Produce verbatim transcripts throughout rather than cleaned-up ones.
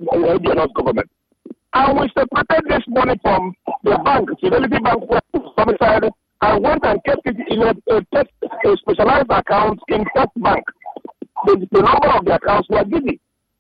Indian government. And we separated this money from the bank, Fidelity Bank, domicile, and went and kept it in a, a, test, a specialized account in First Bank. The, the number of the accounts were given.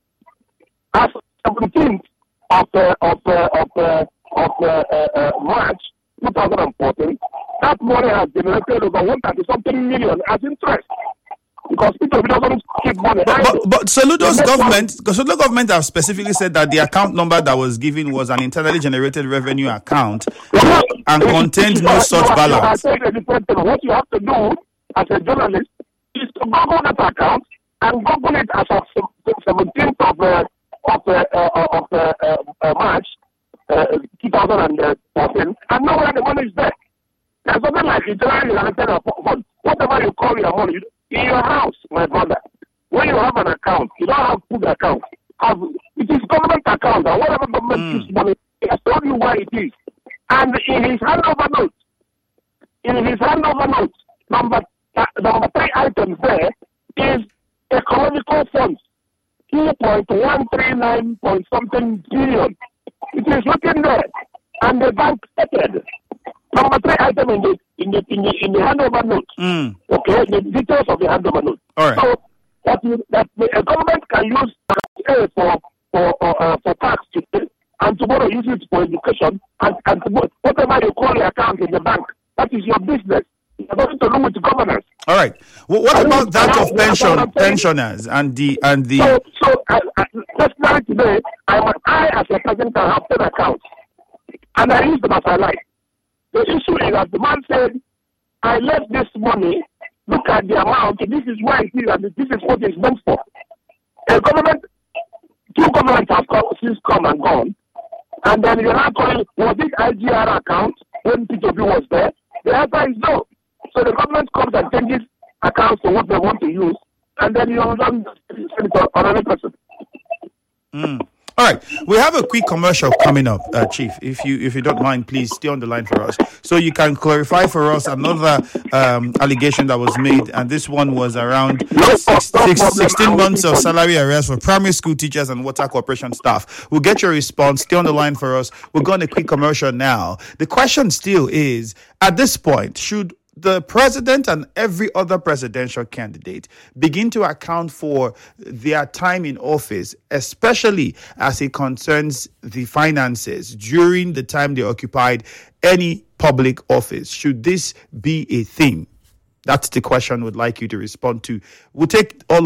As seventeenth of uh, of uh, of uh, of uh, uh, uh, March twenty fourteen, that money has generated over one thirty something million as interest. Because people doesn't keep money. But, but, but Soludo's government, Soludo government have specifically said that the account number that was given was an internally generated revenue account and contained no such balance. What you have to do as a journalist is to Google that account and Google it as of seventeenth of uh, of uh, uh, of uh, uh, March uh, twenty fourteen, and know where the money is there. There's something like internally generated fund. Whatever you call your money. In your house, my brother, when you have an account, you don't have food account. Have, it is government account, and whatever government mm. gives money, he has told you why it is. And in his handover note, in his handover note, number uh, number three items there is ecological funds, two point one three nine point something billion. It is written there, and the bank stated. Number three item in the in the in the, in the handover note. Mm. Okay, the details of the handover note. All right. So that you, that the uh, government can use uh, for for uh, for tax today, and tomorrow use it for education, and and tomorrow, whatever you call your account in the bank, that is your business. It's nothing to do with governance. All right. Well, what about that of pension pensioners and the and the? So so uh, uh, personally today, I I as a president can have ten accounts, and I use them as I like. The issue is that the man said, I left this money, look at the amount, this is why it is, and this is what it's meant for. The government, two governments have come, since come and gone, and then you're not calling, was it I G R account when P W was there? The answer is no. So the government comes and changes accounts to what they want to use, and then you don't send it on another person. Mm. All right, we have a quick commercial coming up, uh, Chief. If you if you don't mind, please stay on the line for us, so you can clarify for us another um, allegation that was made, and this one was around six, six, sixteen months of salary arrears for primary school teachers and water corporation staff. We'll get your response. Stay on the line for us. We'll go on a quick commercial now. The question still is, at this point, should the president and every other presidential candidate begin to account for their time in office, especially as it concerns the finances during the time they occupied any public office? Should this be a thing? That's the question we'd like you to respond to. We'll take all